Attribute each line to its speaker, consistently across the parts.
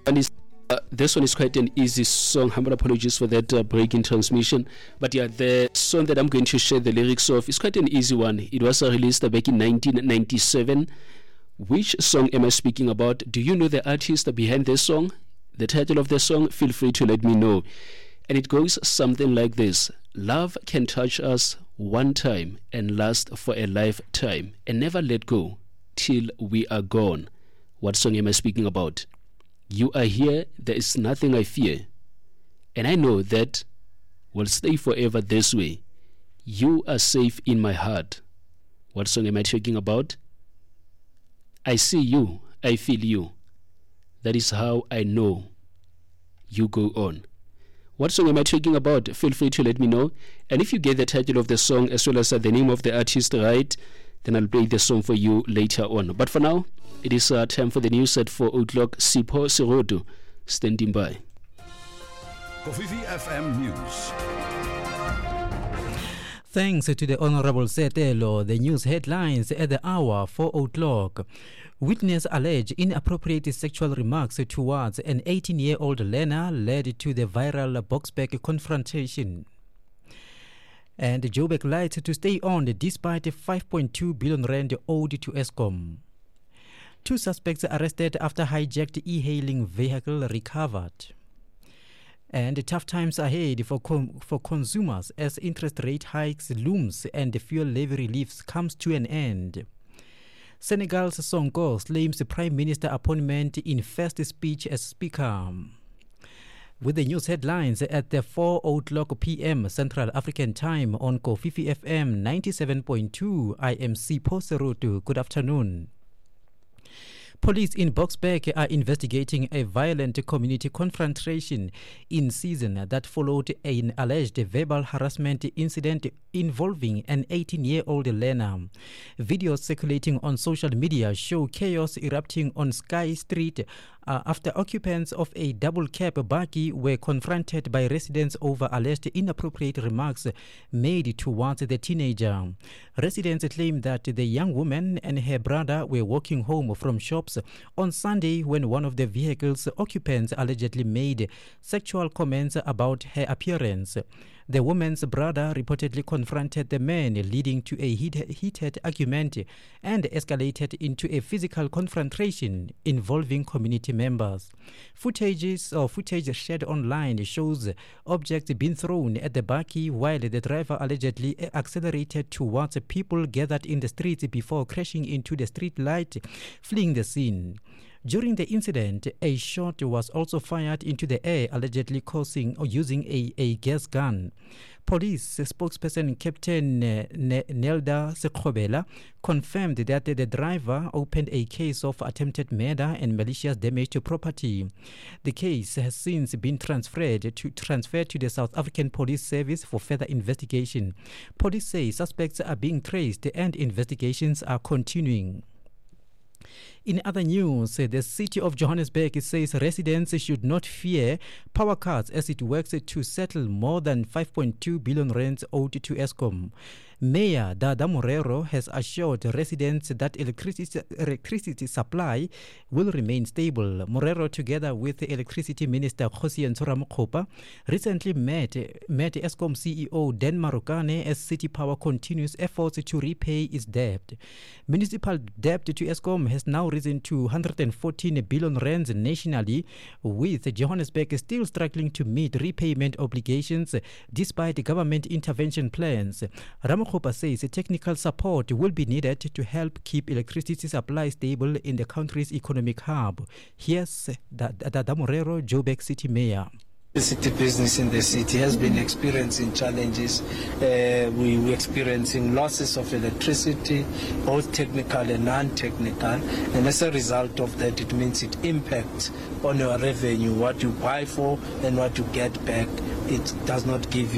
Speaker 1: This one is quite an easy song. Humble apologies for that break in transmission. But yeah, the song that I'm going to share the lyrics of is quite an easy one. It was released back in 1997. Which song am I speaking about? Do you know the artist behind this song? The title of the song? Feel free to let me know. And it goes something like this. Love can touch us one time and last for a lifetime and never let go till we are gone. What song am I speaking about? You are here, there is nothing I fear, and I know that will stay forever this way. You are safe in my heart. What song am I talking about? I see you, I feel you. That is how I know you go on. What song am I talking about? Feel free to let me know. And if you get the title of the song as well as the name of the artist right, then I'll play the song for you later on. But for now, it is time for the news at 4 o'clock. Sipho Serodo standing by.
Speaker 2: Kofifi FM News.
Speaker 3: Thanks to the Honorable Setelo, the news headlines at the hour 4 o'clock. Witness allege inappropriate sexual remarks towards an 18-year-old learner led to the viral Boksburg confrontation. And Joburg lights to stay on despite 5.2 billion rand owed to Eskom. 2 suspects arrested after hijacked e-hailing vehicle recovered. And tough times ahead for consumers as interest rate hikes looms and fuel levy reliefs comes to an end. Senegal's Sonko claims the Prime Minister appointment in first speech as Speaker. With the news headlines at the 4 o'clock p.m. Central African Time on Kofifi FM 97.2, I am Sipho Serodo. Good afternoon. Police in Boksburg are investigating a violent community confrontation in season that followed an alleged verbal harassment incident involving an 18-year-old learner. Videos circulating on social media show chaos erupting on Sky Street after occupants of a double-cab buggy were confronted by residents over alleged inappropriate remarks made towards the teenager. Residents claim that the young woman and her brother were walking home from shops on Sunday when one of the vehicle's occupants allegedly made sexual comments about her appearance. The woman's brother reportedly confronted the man, leading to a heated argument and escalated into a physical confrontation involving community members. Footage shared online shows objects being thrown at the buggy while the driver allegedly accelerated towards people gathered in the streets before crashing into the street light, fleeing the scene. During the incident, a shot was also fired into the air, allegedly using a gas gun. Police spokesperson Captain Nelda Sekhobela confirmed that the driver opened a case of attempted murder and malicious damage to property. The case has since been transferred to the South African Police Service for further investigation. Police say suspects are being traced and investigations are continuing. In other news, the city of Johannesburg says residents should not fear power cuts as it works to settle more than 5.2 billion rand owed to Eskom. Mayor Dada Morero has assured residents that electricity supply will remain stable. Morero, together with the Electricity Minister Khosi Ntshoramokgopa, recently met Eskom CEO Dan Marukane as City Power continues efforts to repay its debt. Municipal debt to Eskom has now risen to 114 billion rands nationally, with Johannesburg still struggling to meet repayment obligations despite government intervention plans. Ramokgopa says technical support will be needed to help keep electricity supply stable in the country's economic hub. Here's Dada Morero, Joburg City Mayor.
Speaker 4: The city business in the city has been experiencing challenges. We're experiencing losses of electricity, both technical and non-technical, and as a result of that, it means it impacts on your revenue. What you buy for and what you get back, it does not give you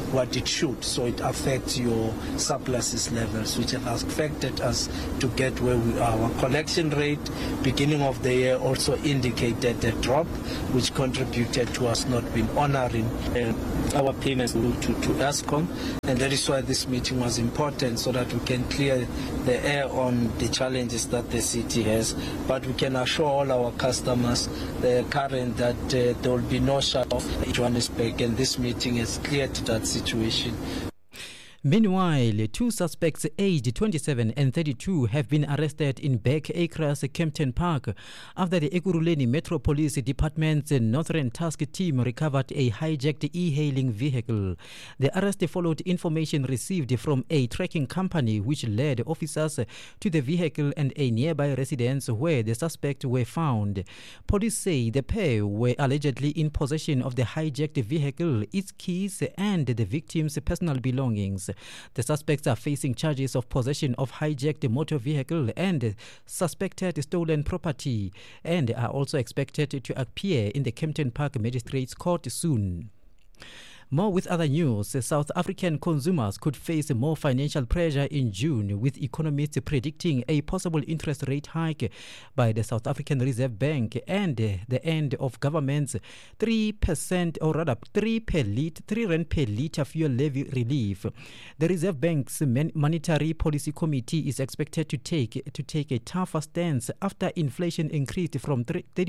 Speaker 4: what it should. So it affects your surpluses levels, which have affected us to get where we are. Our collection rate beginning of the year also indicated a drop, which contributed to us not being honoring our payments to Eskom. And that is why this meeting was important, so that we can clear the air on the challenges that the city has. But we can assure all our customers, the current, that there will be no shut-off in Johannesburg, and this meeting has cleared that situation.
Speaker 3: Meanwhile, 2 suspects aged 27 and 32 have been arrested in Beck Acres, Kempton Park, after the Ekurhuleni Metro Police Department's Northern Task Team recovered a hijacked e-hailing vehicle. The arrest followed information received from a tracking company, which led officers to the vehicle and a nearby residence where the suspects were found. Police say the pair were allegedly in possession of the hijacked vehicle, its keys, and the victim's personal belongings. The suspects are facing charges of possession of hijacked motor vehicle and suspected stolen property, and are also expected to appear in the Kempton Park Magistrates Court soon. More with other news, South African consumers could face more financial pressure in June, with economists predicting a possible interest rate hike by the South African Reserve Bank and the end of government's 3% or rather 3 rand per litre fuel levy relief. The Reserve Bank's Monetary Policy Committee is expected to take a tougher stance after inflation increased from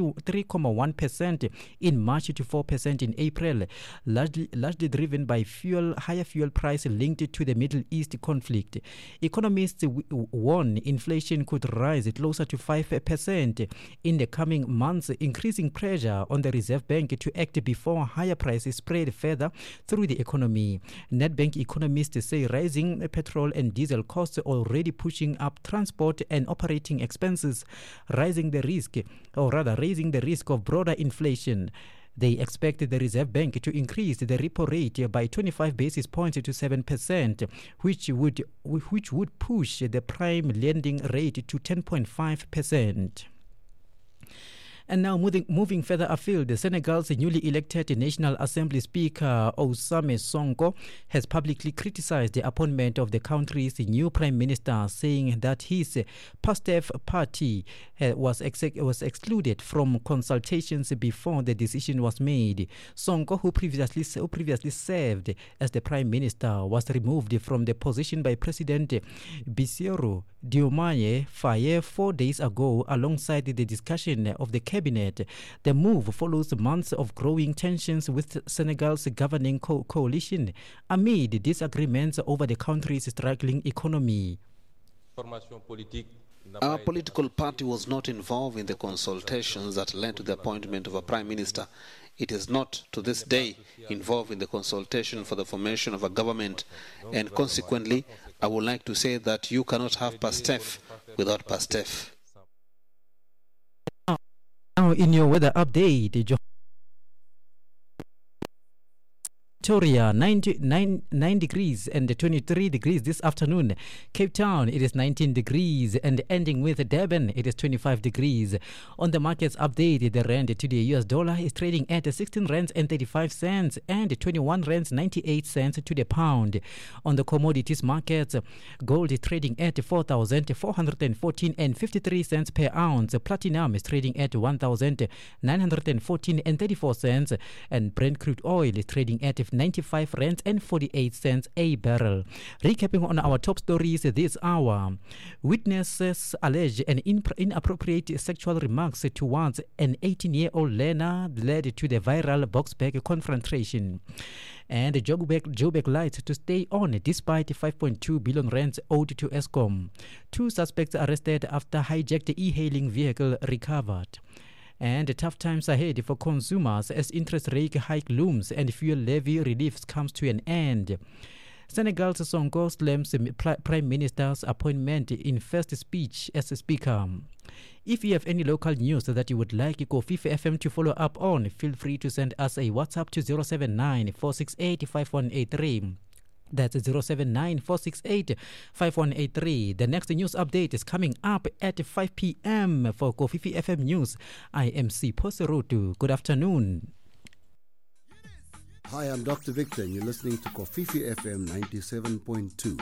Speaker 3: 3.1% in March to 4% in April, largely driven by higher fuel price linked to the Middle East conflict. Economists warn inflation could rise closer to 5% in the coming months, increasing pressure on the Reserve Bank to act before higher prices spread further through the economy. Nedbank economists say rising petrol and diesel costs are already pushing up transport and operating expenses, raising the risk of broader inflation. They expect the Reserve Bank to increase the repo rate by 25 basis points to 7%, which would push the prime lending rate to 10.5%. And now moving further afield, Senegal's newly elected National Assembly Speaker Ousmane Sonko has publicly criticized the appointment of the country's new Prime Minister, saying that his PASTEF party was excluded from consultations before the decision was made. Sonko, who previously served as the Prime Minister, was removed from the position by President Bassirou Diomaye Faye 4 days ago alongside the discussion of the cabinet. The move follows months of growing tensions with Senegal's governing coalition amid disagreements over the country's struggling economy.
Speaker 5: Our political party was not involved in the consultations that led to the appointment of a Prime Minister. It is not, to this day, involved in the consultation for the formation of a government, and consequently, I would like to say that you cannot have PASTEF without PASTEF.
Speaker 3: Now, in your weather update, Victoria 9 degrees and 23 degrees this afternoon. Cape Town, it is 19 degrees, and ending with Durban, it is 25 degrees. On the markets update, the rand to the US dollar is trading at 16 rands and 35 cents and 21 rands 98 cents to the pound. On the commodities markets, gold is trading at 4,414 and 53 cents per ounce. Platinum is trading at 1,914 and 34 cents, and Brent crude oil is trading at 95 rands and 48 cents a barrel. Recapping on our top stories this hour, witnesses allege an inappropriate sexual remarks towards an 18-year-old learner led to the viral Boksburg confrontation. And Joburg lights to stay on despite 5.2 billion rands owed to Eskom. 2 suspects arrested after hijacked e-hailing vehicle recovered. And tough times ahead for consumers as interest rate hike looms and fuel levy relief comes to an end. Senegal's Sonko slams Prime Minister's appointment in first speech as a speaker. If you have any local news that you would like Kofi FM to follow up on, feel free to send us a WhatsApp to 079 468 5183. That's 079-468-5183. The next news update is coming up at 5 p.m. for Kofifi FM News. I am Sipho Serutu. Good afternoon.
Speaker 6: Hi, I'm Dr. Victor, and you're listening to Kofifi FM 97.2.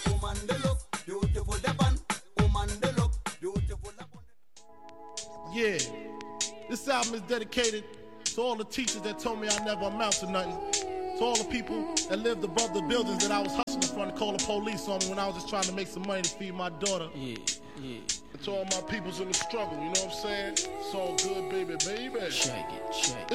Speaker 7: Yeah, this album is dedicated to all the teachers that told me I never amount to nothing. To all the people that lived above the buildings that I was hustling from to call the police on me when I was just trying to make some money to feed my daughter.
Speaker 1: Yeah.
Speaker 7: And to all my peoples in the struggle, you know what I'm saying? It's all good, baby.
Speaker 1: Shake it.